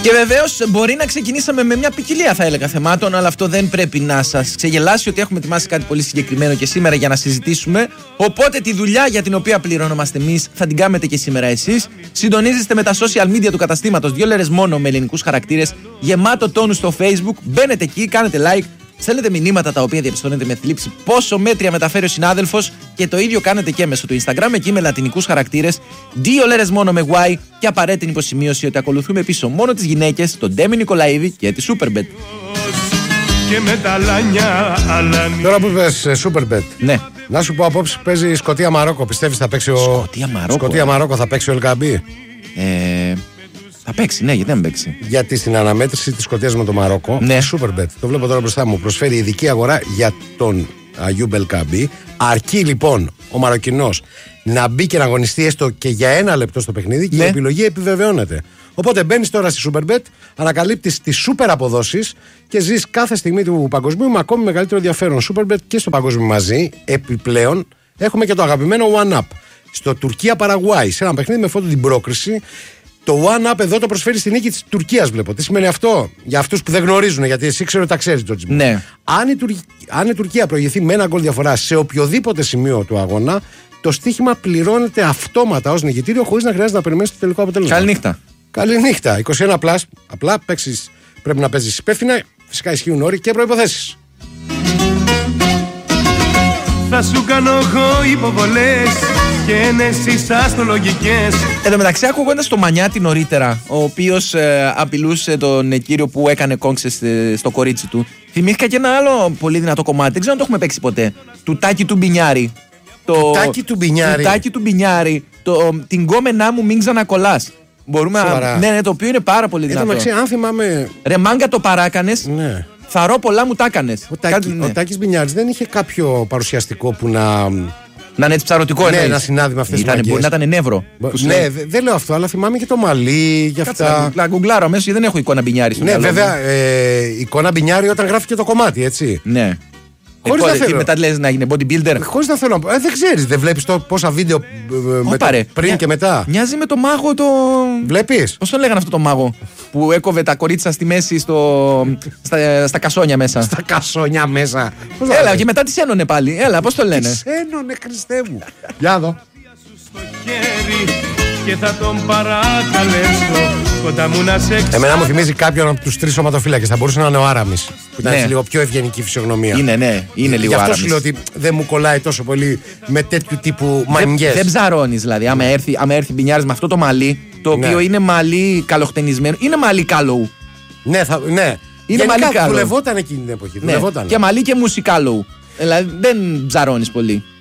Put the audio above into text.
Και βεβαίως μπορεί να ξεκινήσαμε με μια ποικιλία, θα έλεγα, θεμάτων, αλλά αυτό δεν πρέπει να σας ξεγελάσει ότι έχουμε ετοιμάσει κάτι πολύ συγκεκριμένο και σήμερα για να συζητήσουμε. Οπότε τη δουλειά για την οποία πληρώνομαστε εμείς θα την κάνετε και σήμερα εσείς. Συντονίζεστε με τα social media του καταστήματος 2 λέρες μόνο με ελληνικούς χαρακτήρες, γεμάτο τόνου στο Facebook. Μπαίνετε εκεί, κάνετε like. Στέλνετε μηνύματα τα οποία διαπιστώνετε με θλίψη πόσο μέτρια μεταφέρει ο συνάδελφος και το ίδιο κάνετε και μέσω του Instagram, εκεί με λατινικούς χαρακτήρες, 2 λέρες μόνο με Y και απαραίτητη υποσημείωση ότι ακολουθούμε πίσω μόνο τις γυναίκες, τον Ντέμι Νικολαίδη και τη Superbet. Τώρα που είπες Superbet, ναι. Να σου πω απόψε παίζει Σκωτία-Μαρόκο. Πιστεύεις θα παίξει Σκωτία-Μαρόκο θα παίξει ο Ελκαμπή? Θα παίξει, ναι, γιατί δεν παίξει. Γιατί στην αναμέτρηση της Σκωτίας με το Μαρόκο, ναι. Superbet, το βλέπω τώρα μπροστά μου, προσφέρει ειδική αγορά για τον Αγιούμπ Ελκαμπή. Αρκεί λοιπόν ο Μαροκινός να μπει και να αγωνιστεί έστω και για 1 λεπτό στο παιχνίδι, και η επιλογή επιβεβαιώνεται. Οπότε μπαίνεις τώρα στη Superbet, ανακαλύπτεις τις σούπερ αποδόσεις και ζεις κάθε στιγμή του παγκοσμίου με ακόμη μεγαλύτερο ενδιαφέρον. Superbet και στο παγκόσμιο μαζί. Επιπλέον έχουμε και το αγαπημένο One Up στο Τουρκία-Παραγουάη, σε ένα παιχνίδι με φόντο την πρόκριση. Το One Up εδώ το προσφέρει στη νίκη της Τουρκίας, βλέπω. Τι σημαίνει αυτό για αυτούς που δεν γνωρίζουν, γιατί εσύ ξέρω ότι τα ξέρεις, Τζορτζ. Ναι. Αν η Τουρκία προηγηθεί με 1 γκολ διαφορά σε οποιοδήποτε σημείο του αγώνα, το στοίχημα πληρώνεται αυτόματα ως νικητήριο, χωρίς να χρειάζεται να περιμένεις το τελικό αποτέλεσμα. Καληνύχτα. Καληνύχτα. 21+. Απλά πρέπει να παίζεις υπεύθυνα. Φυσικά ισχύουν όροι και προϋποθέσεις. Θα σου κάνω εγώ υποβολές και ενέσεις αστρολογικές. Εν τω μεταξύ, ακούγοντας το Μανιάτη νωρίτερα, ο οποίος απειλούσε τον κύριο που έκανε κόγκσες στο κορίτσι του, θυμήθηκα και ένα άλλο πολύ δυνατό κομμάτι. Δεν ξέρω αν το έχουμε παίξει ποτέ. Του Τάκη του Μπινιάρη. Του Τάκη του Μπινιάρη. Την κόμενά μου μην ξανακολλάς. Μπορούμε να. Ναι, το οποίο είναι πάρα πολύ δυνατό. Αν θυμάμαι. Ρε μάγκα, το παράκανες. Ναι. Θαρώ πολλά μου τα έκανες. Ο Τάκης Μπινιάρης δεν είχε κάποιο παρουσιαστικό που να. Να είναι έτσι ψαρωτικό, ναι, να συνάδει με αυτές τις μαγικές. Μπορεί να ήταν νεύρο. Ναι, δεν λέω αυτό, αλλά θυμάμαι και το μαλλί για αυτά. Να γκουγκλάρω αμέσως, γιατί δεν έχω εικόνα Μπινιάρη στο μυαλό. Ναι, βέβαια, εικόνα Μπινιάρη όταν γράφει και το κομμάτι, έτσι. Ναι. Χωρίς να θέλω. Μετά λες να γίνει bodybuilder. Χωρίς να θέλω. Δεν ξέρεις, δεν βλέπεις πόσα βίντεο πριν και μετά. Μοιάζει με το μάγο το. Βλέπεις. Πώς το λέγανε αυτό το μάγο που έκοβε τα κορίτσια στη μέση στα κασόνια μέσα. Στα κασόνια μέσα. Έλα, και μετά τις ένωνε πάλι. Έλα, πώς το λένε. Τις ένωνε, Χριστέ μου. Για δω. Και θα τον παρακαλέσω κοντά μου να σε εξάρω. Εμένα μου θυμίζει κάποιον από τους 3 σωματοφύλακες. Θα μπορούσε να είναι ο Άραμις, που ήταν λίγο πιο ευγενική φυσιογνωμία. Είναι λίγο Άραμις. Γι' αυτό σου λέω ότι δεν μου κολλάει τόσο πολύ με τέτοιου τύπου μανιές. Δεν ψαρώνεις δηλαδή. Άμα έρθει Μπινιάρης με αυτό το μαλλί, το οποίο είναι μαλλί καλοχτενισμένο, είναι μαλλί κάλοου. Ναι. Είναι μαλλί κάλοου. Δουλευόταν εκείνη την εποχή. Και μαλλί και μουσικάλοου. Δηλαδή δεν ψαρώνεις πολύ.